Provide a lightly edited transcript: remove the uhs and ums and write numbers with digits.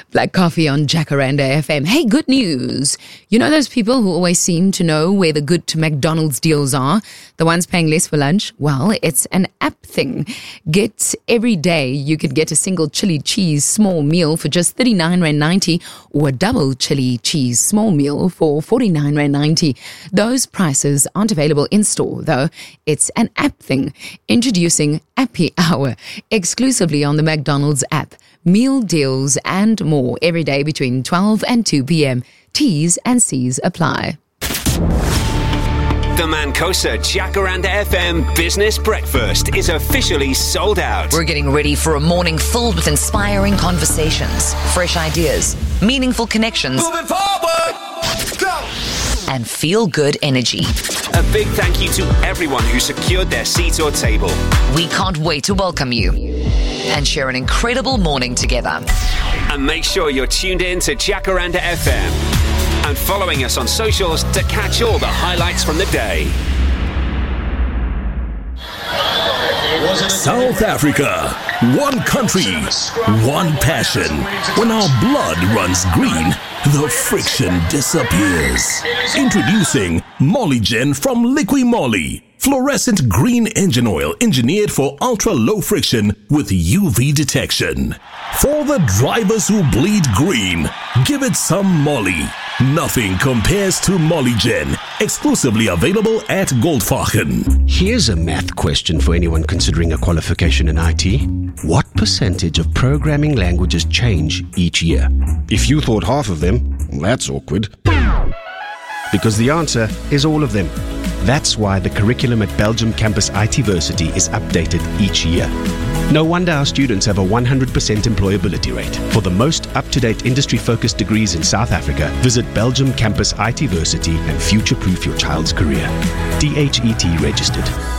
Black Coffee on Jacaranda FM. Hey, good news. You know those people who always seem to know where the good McDonald's deals are? The ones paying less for lunch? Well, it's an app thing. Get every day you could get a single chili cheese small meal for just R39.90 or a double chili cheese small meal for R49.90. Those prices aren't available in store, though. It's an app thing. Introducing Appy Hour, exclusively on the McDonald's app. Meal deals and more every day between 12 and 2 p.m. T's and C's apply. The Mancosa Jacaranda FM Business Breakfast is officially sold out. We're getting ready for a morning filled with inspiring conversations, fresh ideas, meaningful connections, Moving forward! Go! and feel-good energy. A big thank you to everyone who secured their seat or table. We can't wait to welcome you and share an incredible morning together. And make sure you're tuned in to Jacaranda FM and following us on socials to catch all the highlights from the day. South Africa, one country, one passion. When our blood runs green, the friction disappears. Introducing Mollygen from Liqui Moly. Fluorescent green engine oil engineered for ultra-low friction with UV detection. For the drivers who bleed green, give it some Molly. Nothing compares to Mollygen. Exclusively available at Goldfachen. Here's a math question for anyone considering a qualification in IT. What percentage of programming languages change each year? If you thought half of them, that's awkward. Because the answer is all of them. That's why the curriculum at Belgium Campus ITversity is updated each year. No wonder our students have a 100% employability rate. For the most up-to-date industry-focused degrees in South Africa, visit Belgium Campus ITversity and future-proof your child's career. DHET registered.